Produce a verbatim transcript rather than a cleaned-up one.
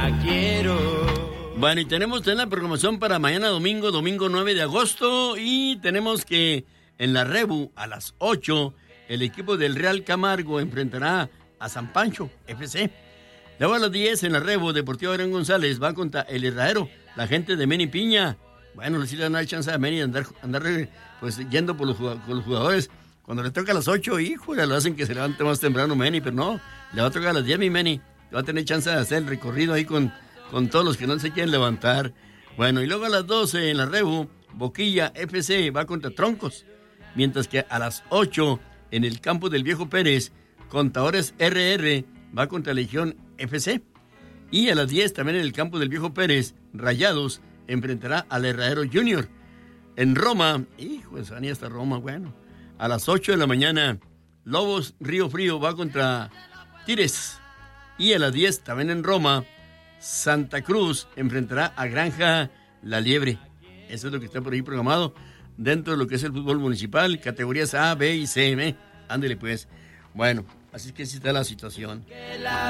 la quiero. Bueno, y tenemos también la programación para mañana domingo, domingo nueve de agosto, y tenemos que en la Rebu a las ocho el equipo del Real Camargo enfrentará a San Pancho F C. Luego a las diez en la Rebu, Deportivo Adrián González va contra el Herradero, la gente de Meni Piña. Bueno, les dan la chance a Meni de andar, andar pues, yendo por los, por los jugadores. Cuando le toca a las ocho, híjole, lo hacen que se levante más temprano Meni, pero no, le va a tocar a las diez mi Meni. Va a tener chance de hacer el recorrido ahí con, con todos los que no se quieren levantar. Bueno, y luego a las doce en la Rebu, Boquilla F C va contra Troncos. Mientras que a las ocho en el campo del Viejo Pérez, Contadores R R va contra Legión F C. Y a las diez también en el campo del Viejo Pérez, Rayados enfrentará al Herradero Junior. En Roma, hijo de Sani hasta Roma, bueno. A las ocho de la mañana, Lobos Río Frío va contra Tires. Y a las diez también en Roma, Santa Cruz enfrentará a Granja La Liebre. Eso es lo que está por ahí programado dentro de lo que es el fútbol municipal, categorías A, B y C. ¿eh? Ándele pues. Bueno, así es que así está la situación.